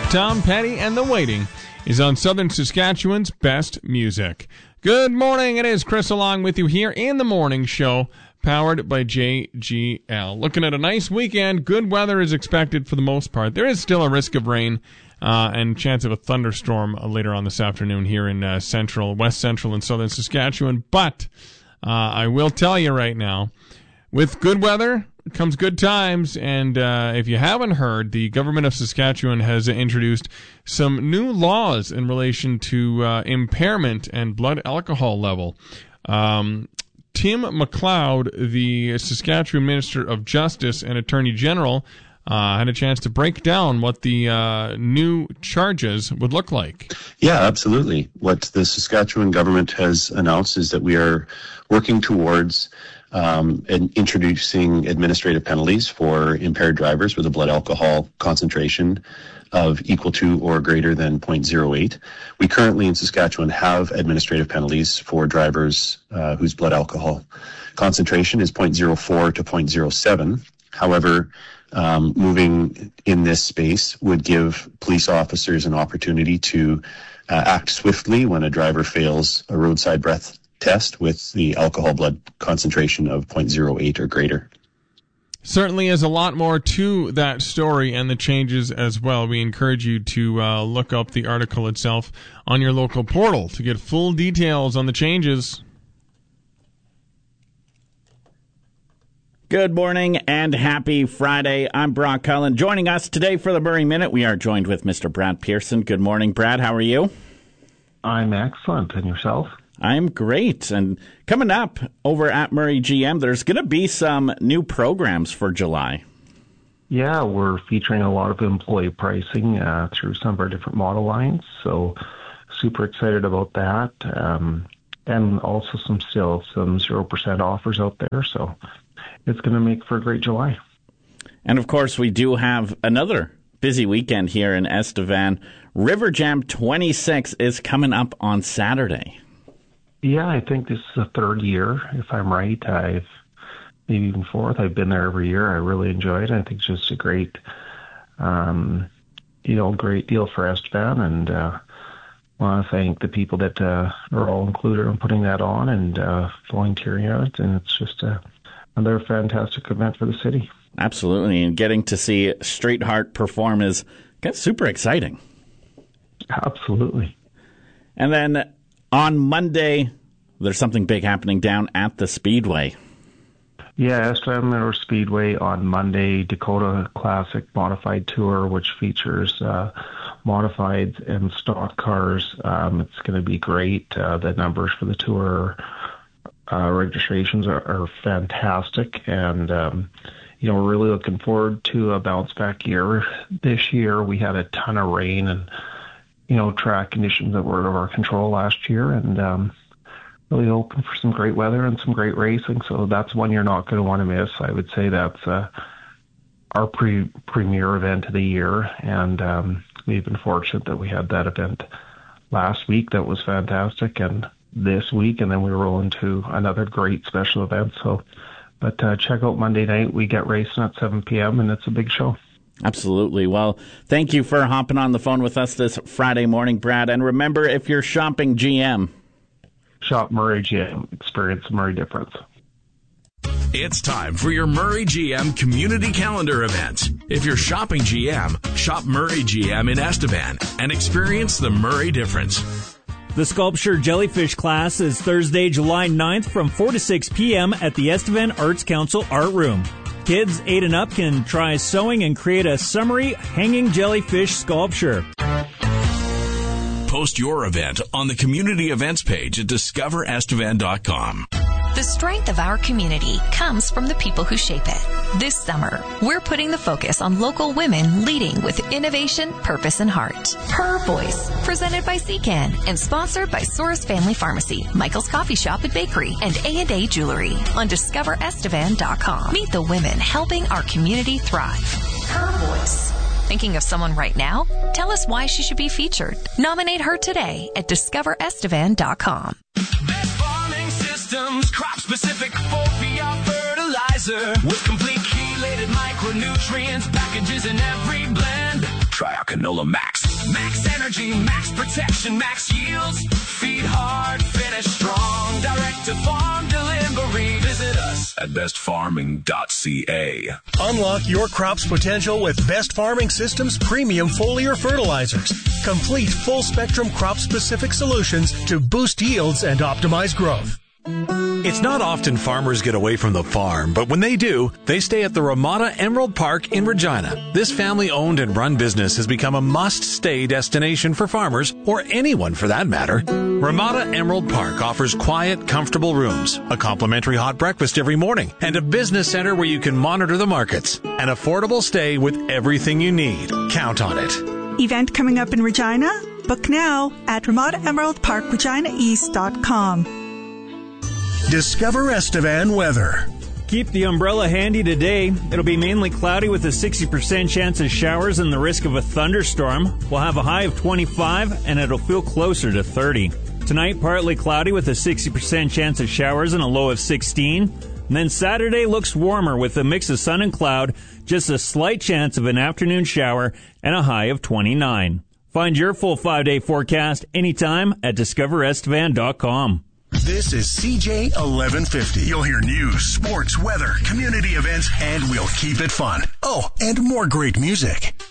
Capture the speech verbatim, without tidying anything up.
Tom Petty and The Waiting is on Southern Saskatchewan's best music. Good morning. It is Chris along with you here in the morning show, powered by J G L. Looking at a nice weekend. Good weather is expected for the most part. There is still a risk of rain uh, and chance of a thunderstorm uh, later on this afternoon here in uh, central, west central and southern Saskatchewan. But uh, I will tell you right now, with good weather comes good times, and uh, if you haven't heard, the government of Saskatchewan has introduced some new laws in relation to uh, impairment and blood alcohol level. Um, Tim MacLeod, the Saskatchewan Minister of Justice and Attorney General, uh, had a chance to break down what the uh, new charges would look like. Yeah, absolutely. What the Saskatchewan government has announced is that we are working towards Um, and introducing administrative penalties for impaired drivers with a blood alcohol concentration of equal to or greater than zero point zero eight. We currently in Saskatchewan have administrative penalties for drivers uh, whose blood alcohol concentration is zero point zero four to zero point zero seven. However, um, moving in this space would give police officers an opportunity to uh, act swiftly when a driver fails a roadside breath test with the alcohol blood concentration of zero point zero eight or greater. Certainly is a lot more to that story and the changes as well. We encourage you to uh, look up the article itself on your local portal to get full details on the changes. Good morning and happy Friday. I'm Brock Cullen. Joining us today for the Murray Minute, we are joined with Mister Brad Pearson. Good morning, Brad. How are you? I'm excellent. And yourself? I'm great. And coming up over at Murray G M, there's going to be some new programs for July. Yeah, we're featuring a lot of employee pricing uh, through some of our different model lines. So super excited about that. Um, and also some still some zero percent offers out there. So it's going to make for a great July. And of course, we do have another busy weekend here in Estevan. River Jam twenty-six is coming up on Saturday. Yeah, I think this is the third year, if I'm right. I've maybe even fourth. I've been there every year. I really enjoy it. I think it's just a great, um, you know, great deal for Estevan, and uh, want to thank the people that uh, are all included in putting that on and uh, volunteering on it. And it's just a, another fantastic event for the city. Absolutely, and getting to see Straight Heart perform is super exciting. Absolutely. And then on Monday, there's something big happening down at the Speedway. Yeah, Estevan Mineral Speedway on Monday, Dakota Classic Modified Tour, which features uh, modified and stock cars. Um, it's going to be great. Uh, the numbers for the tour uh, registrations are, are fantastic, and um, you know, we're really looking forward to a bounce back year. This year, we had a ton of rain and you know, track conditions that were out of our control last year, and um, really hoping for some great weather and some great racing. So that's one you're not going to want to miss. I would say that's uh, our pre- premier event of the year, and um, we've been fortunate that we had that event last week that was fantastic, and this week, and then we roll into another great special event. So, but uh, check out Monday night. We get racing at seven p.m., and it's a big show. Absolutely. Well, thank you for hopping on the phone with us this Friday morning, Brad. And remember, if you're shopping G M, shop Murray G M. Experience the Murray difference. It's time for your Murray G M community calendar event. If you're shopping G M, shop Murray G M in Estevan and experience the Murray difference. The sculpture jellyfish class is Thursday, July ninth from four to six p.m. at the Estevan Arts Council Art Room. Kids eight and up can try sewing and create a summery hanging jellyfish sculpture. Post your event on the community events page at discover estevan dot com. The strength of our community comes from the people who shape it. This summer, we're putting the focus on local women leading with innovation, purpose, and heart. Her Voice, presented by C C A N and sponsored by Soros Family Pharmacy, Michael's Coffee Shop and Bakery, and A and A Jewelry on discover estevan dot com. Meet the women helping our community thrive. Her Voice. Thinking of someone right now? Tell us why she should be featured. Nominate her today at discover estevan dot com. Crop-specific four P R fertilizer with complete chelated micronutrients, packages in every blend. Try our Canola Max. Max energy, max protection, max yields. Feed hard, finish strong. Direct to farm delivery. Visit us at best farming dot c a. Unlock your crop's potential with Best Farming Systems premium foliar fertilizers. Complete full-spectrum crop-specific solutions to boost yields and optimize growth. It's not often farmers get away from the farm, but when they do, they stay at the Ramada Emerald Park in Regina. This family-owned and run business has become a must-stay destination for farmers, or anyone for that matter. Ramada Emerald Park offers quiet, comfortable rooms, a complimentary hot breakfast every morning, and a business center where you can monitor the markets. An affordable stay with everything you need. Count on it. Event coming up in Regina? Book now at ramada emerald park regina east dot com. Discover Estevan weather. Keep the umbrella handy today. It'll be mainly cloudy with a sixty percent chance of showers and the risk of a thunderstorm. We'll have a high of twenty-five and it'll feel closer to thirty. Tonight, partly cloudy with a sixty percent chance of showers and a low of sixteen. And then Saturday looks warmer with a mix of sun and cloud, just a slight chance of an afternoon shower and a high of twenty-nine. Find your full five-day forecast anytime at discover estevan dot com. This is C J eleven fifty. You'll hear news, sports, weather, community events, and we'll keep it fun. Oh, and more great music.